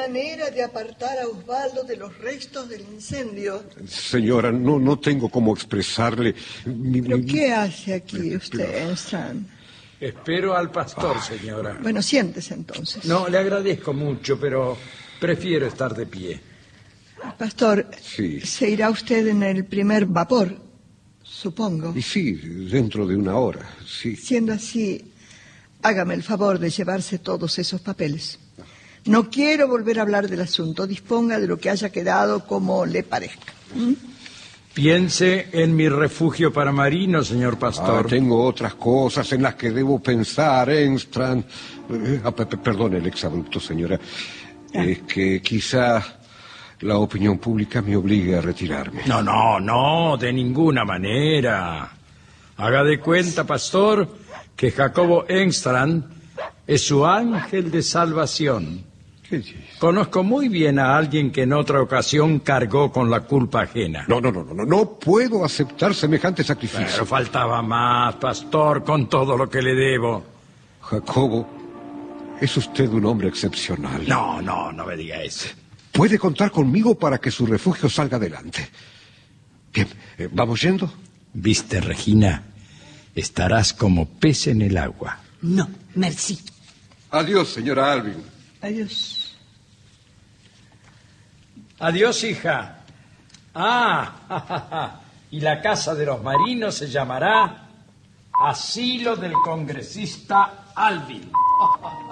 manera de apartar a Osvaldo de los restos del incendio. Señora, no tengo cómo expresarle... ¿Pero qué hace aquí usted, Engstrand? Espero al pastor, señora. Bueno, siéntese entonces. No, le agradezco mucho, pero prefiero estar de pie. Pastor, sí. Se irá usted en el primer vapor, supongo. Y sí, dentro de una hora, sí. Siendo así, hágame el favor de llevarse todos esos papeles. No quiero volver a hablar del asunto. Disponga de lo que haya quedado como le parezca. Piense en mi refugio para marinos, señor pastor. Tengo otras cosas en las que debo pensar, Engstrand. Perdone el exabrupto, señora. Es que quizá la opinión pública me obligue a retirarme. No, de ninguna manera. Haga de cuenta, pastor, que Jacobo Engstrand es su ángel de salvación. Conozco muy bien a alguien que en otra ocasión cargó con la culpa ajena. No puedo aceptar semejante sacrificio. Pero faltaba más, pastor, con todo lo que le debo. Jacobo, es usted un hombre excepcional. No me diga eso. Puede contar conmigo para que su refugio salga adelante. Bien, ¿vamos yendo? Viste, Regina, estarás como pez en el agua. No, merci. Adiós, señora Alvin. Adiós. Adiós, hija. Y la casa de los marinos se llamará Asilo del Congresista Alvin.